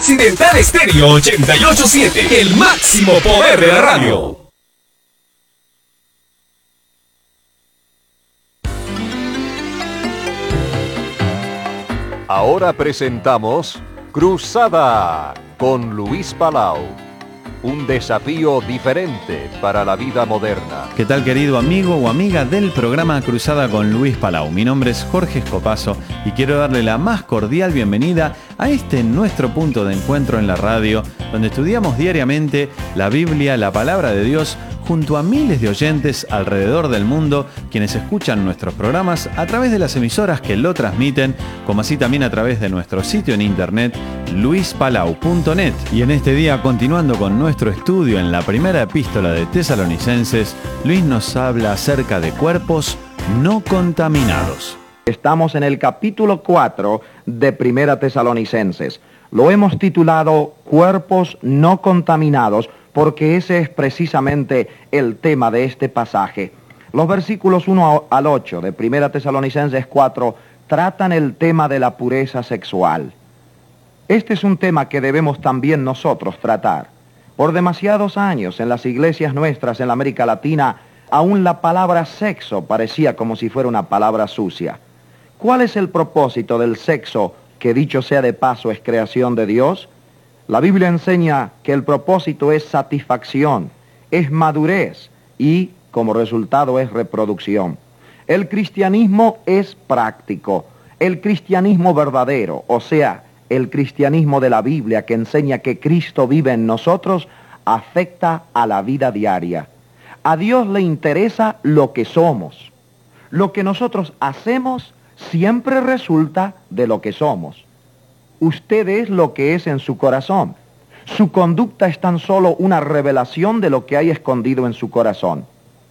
Occidental Estéreo 88.7, el máximo poder de la radio. Ahora presentamos Cruzada con Luis Palau. Un desafío diferente para la vida moderna. ¿Qué tal, querido amigo o amiga del programa Cruzada con Luis Palau? Mi nombre es Jorge Escopazo y quiero darle la más cordial bienvenida a este nuestro punto de encuentro en la radio, donde estudiamos diariamente la Biblia, la palabra de Dios, junto a miles de oyentes alrededor del mundo, quienes escuchan nuestros programas a través de las emisoras que lo transmiten, como así también a través de nuestro sitio en internet, luispalau.net. Y en este día, continuando con nuestro estudio en la primera epístola de Tesalonicenses, Luis nos habla acerca de cuerpos no contaminados. Estamos en el capítulo 4 de Primera Tesalonicenses. Lo hemos titulado Cuerpos no contaminados, porque ese es precisamente el tema de este pasaje. Los versículos 1 al 8 de Primera Tesalonicenses 4 tratan el tema de la pureza sexual. Este es un tema que debemos también nosotros tratar. Por demasiados años en las iglesias nuestras en la América Latina, aún la palabra sexo parecía como si fuera una palabra sucia. ¿Cuál es el propósito del sexo, que dicho sea de paso es creación de Dios? La Biblia enseña que el propósito es satisfacción, es madurez y, como resultado, es reproducción. El cristianismo es práctico. El cristianismo verdadero, o sea, el cristianismo de la Biblia que enseña que Cristo vive en nosotros, afecta a la vida diaria. A Dios le interesa lo que somos. Lo que nosotros hacemos siempre resulta de lo que somos. Usted es lo que es en su corazón. Su conducta es tan solo una revelación de lo que hay escondido en su corazón.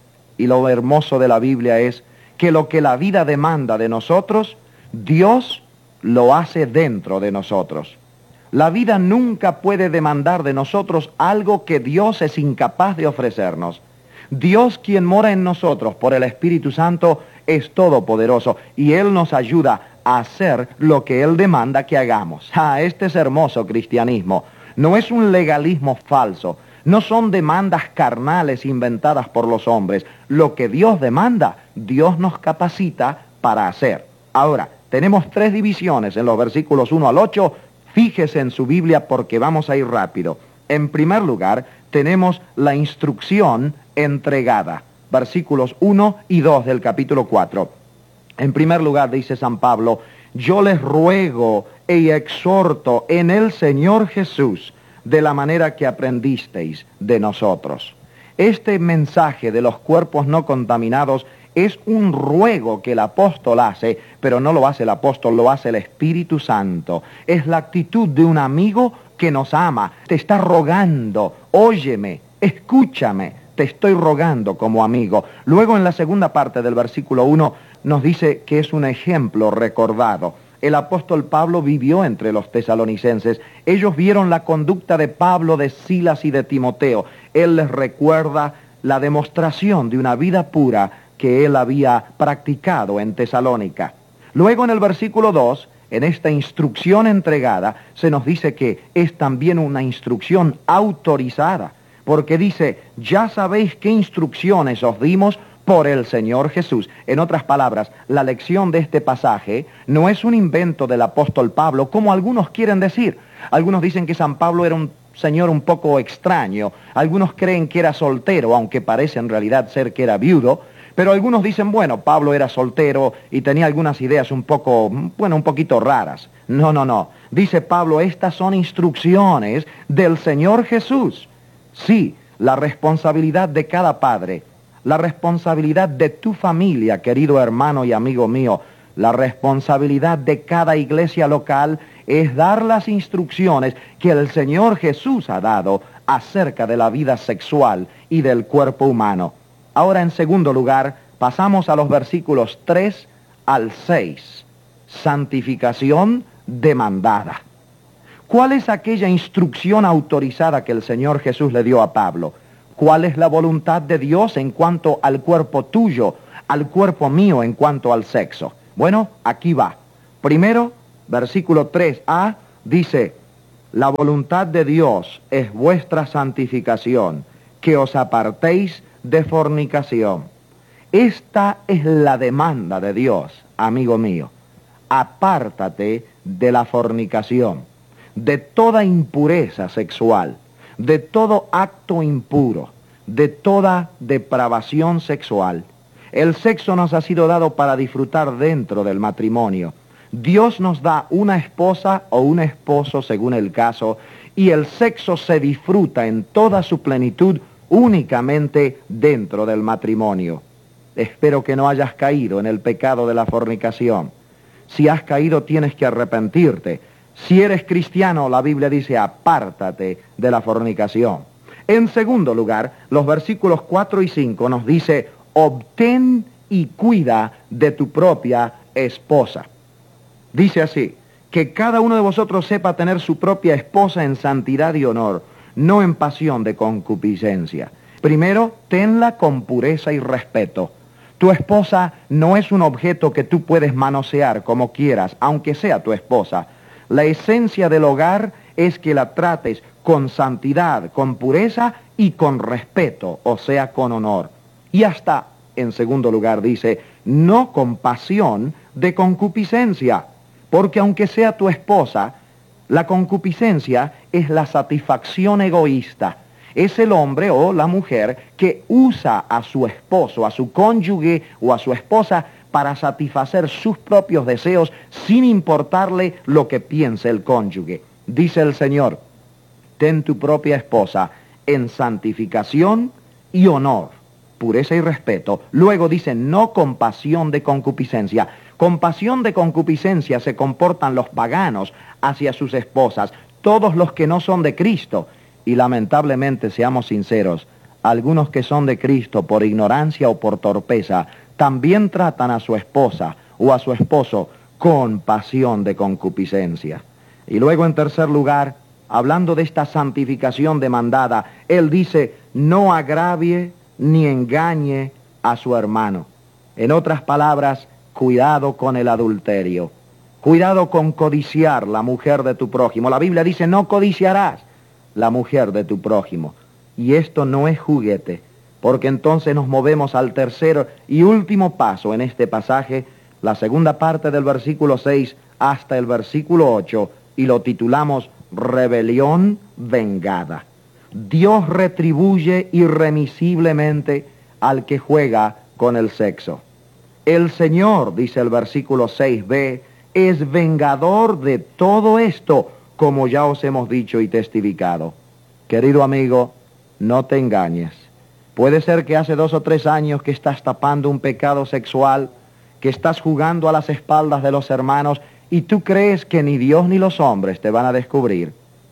Y lo hermoso de la Biblia es que lo que la vida demanda de nosotros, Dios lo hace dentro de nosotros. La vida nunca puede demandar de nosotros algo que Dios es incapaz de ofrecernos. Dios, quien mora en nosotros por el Espíritu Santo, es todopoderoso y Él nos ayuda a hacer lo que Él demanda que hagamos. Este es hermoso cristianismo. No es un legalismo falso. No son demandas carnales inventadas por los hombres. Lo que Dios demanda, Dios nos capacita para hacer. Ahora, tenemos 3 divisiones en los versículos 1 al 8. Fíjese en su Biblia porque vamos a ir rápido. En primer lugar, tenemos la instrucción entregada. Versículos 1 y 2 del capítulo 4. En primer lugar, dice San Pablo, yo les ruego y exhorto en el Señor Jesús de la manera que aprendisteis de nosotros. Este mensaje de los cuerpos no contaminados es un ruego que el apóstol hace, pero no lo hace el apóstol, lo hace el Espíritu Santo. Es la actitud de un amigo que nos ama, te está rogando, óyeme, escúchame, te estoy rogando como amigo. Luego en la segunda parte del versículo 1 nos dice que es un ejemplo recordado. El apóstol Pablo vivió entre los tesalonicenses. Ellos vieron la conducta de Pablo, de Silas y de Timoteo. Él les recuerda la demostración de una vida pura que él había practicado en Tesalónica. Luego en el versículo 2, en esta instrucción entregada, se nos dice que es también una instrucción autorizada, porque dice, ya sabéis qué instrucciones os dimos por el Señor Jesús. En otras palabras, la lección de este pasaje no es un invento del apóstol Pablo, como algunos quieren decir. Algunos dicen que San Pablo era un señor un poco extraño. Algunos creen que era soltero, aunque parece en realidad ser que era viudo. Pero algunos dicen, bueno, Pablo era soltero y tenía algunas ideas un poquito raras. No. Dice Pablo, estas son instrucciones del Señor Jesús. Sí, la responsabilidad de cada padre, la responsabilidad de tu familia, querido hermano y amigo mío, la responsabilidad de cada iglesia local es dar las instrucciones que el Señor Jesús ha dado acerca de la vida sexual y del cuerpo humano. Ahora, en segundo lugar, pasamos a los versículos 3 al 6. Santificación demandada. ¿Cuál es aquella instrucción autorizada que el Señor Jesús le dio a Pablo? ¿Cuál es la voluntad de Dios en cuanto al cuerpo tuyo, al cuerpo mío en cuanto al sexo? Bueno, aquí va. Primero, versículo 3a, dice, La voluntad de Dios es vuestra santificación, que os apartéis de fornicación. Esta es la demanda de Dios, amigo mío. Apártate de la fornicación, de toda impureza sexual, de todo acto impuro, de toda depravación sexual. El sexo nos ha sido dado para disfrutar dentro del matrimonio. Dios nos da una esposa o un esposo según el caso, y el sexo se disfruta en toda su plenitud únicamente dentro del matrimonio. Espero que no hayas caído en el pecado de la fornicación. Si has caído, tienes que arrepentirte. Si eres cristiano, la Biblia dice, apártate de la fornicación. En segundo lugar, los versículos 4 y 5 nos dice, obtén y cuida de tu propia esposa. Dice así, que cada uno de vosotros sepa tener su propia esposa en santidad y honor, no en pasión de concupiscencia. Primero, tenla con pureza y respeto. Tu esposa no es un objeto que tú puedes manosear como quieras, aunque sea tu esposa. La esencia del hogar es que la trates con santidad, con pureza y con respeto, o sea, con honor. Y hasta, en segundo lugar, dice, no con pasión de concupiscencia, porque aunque sea tu esposa, la concupiscencia es la satisfacción egoísta. Es el hombre o la mujer que usa a su esposo, a su cónyuge o a su esposa para satisfacer sus propios deseos sin importarle lo que piense el cónyuge. Dice el Señor, ten tu propia esposa en santificación y honor, pureza y respeto. Luego dice, no con pasión de concupiscencia. Con pasión de concupiscencia se comportan los paganos hacia sus esposas, todos los que no son de Cristo. Y lamentablemente, seamos sinceros, algunos que son de Cristo por ignorancia o por torpeza, también tratan a su esposa o a su esposo con pasión de concupiscencia. Y luego, en tercer lugar, hablando de esta santificación demandada, él dice, no agravie ni engañe a su hermano. En otras palabras, cuidado con el adulterio. Cuidado con codiciar la mujer de tu prójimo. La Biblia dice, no codiciarás la mujer de tu prójimo. Y esto no es juguete, porque entonces nos movemos al tercer y último paso en este pasaje, la segunda parte del versículo 6 hasta el versículo 8, y lo titulamos Rebelión Vengada. Dios retribuye irremisiblemente al que juega con el sexo. El Señor, dice el versículo 6b, es vengador de todo esto, como ya os hemos dicho y testificado. Querido amigo, no te engañes. Puede ser que hace 2 o 3 años que estás tapando un pecado sexual, que estás jugando a las espaldas de los hermanos y tú crees que ni Dios ni los hombres te van a descubrir.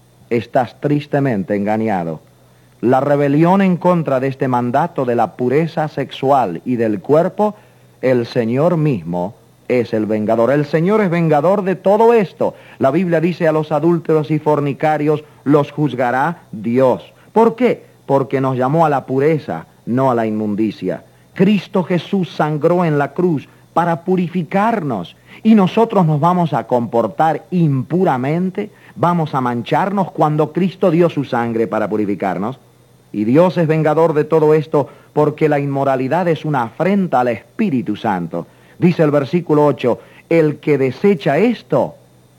Estás tristemente engañado. La rebelión en contra de este mandato de la pureza sexual y del cuerpo, el Señor mismo es el vengador. El Señor es vengador de todo esto. La Biblia dice, a los adúlteros y fornicarios los juzgará Dios. ¿Por qué? Porque nos llamó a la pureza, no a la inmundicia. Cristo Jesús sangró en la cruz para purificarnos. Y nosotros nos vamos a comportar impuramente, vamos a mancharnos cuando Cristo dio su sangre para purificarnos. Y Dios es vengador de todo esto porque la inmoralidad es una afrenta al Espíritu Santo. Dice el versículo 8, el que desecha esto,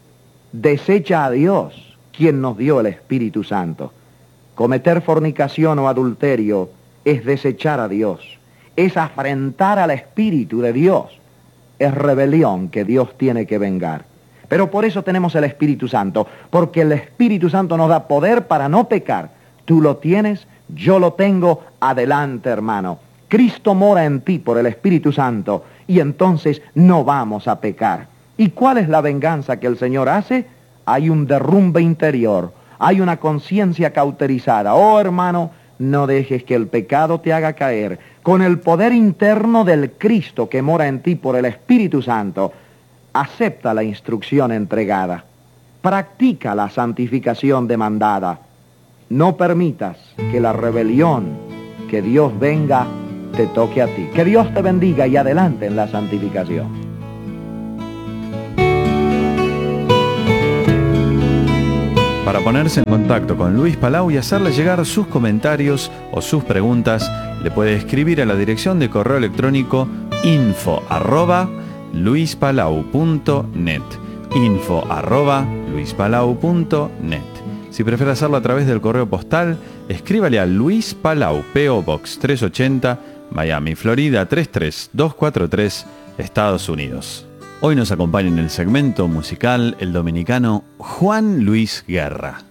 desecha a Dios, quien nos dio el Espíritu Santo. Cometer fornicación o adulterio es desechar a Dios, es afrentar al Espíritu de Dios, es rebelión que Dios tiene que vengar. Pero por eso tenemos el Espíritu Santo, porque el Espíritu Santo nos da poder para no pecar. Tú lo tienes, yo lo tengo, adelante, hermano. Cristo mora en ti por el Espíritu Santo y entonces no vamos a pecar. ¿Y cuál es la venganza que el Señor hace? Hay un derrumbe interior, hay una conciencia cauterizada. Oh, hermano, no dejes que el pecado te haga caer. Con el poder interno del Cristo que mora en ti por el Espíritu Santo, acepta la instrucción entregada. Practica la santificación demandada. No permitas que la rebelión, que Dios venga, te toque a ti. Que Dios te bendiga y adelante en la santificación. Para ponerse en contacto con Luis Palau y hacerle llegar sus comentarios o sus preguntas, le puede escribir a la dirección de correo electrónico info@luispalau.net. info@luispalau.net. Si prefiere hacerlo a través del correo postal, escríbale a Luis Palau, P.O. Box 380, Miami, Florida 33243, Estados Unidos. Hoy nos acompaña en el segmento musical el dominicano Juan Luis Guerra.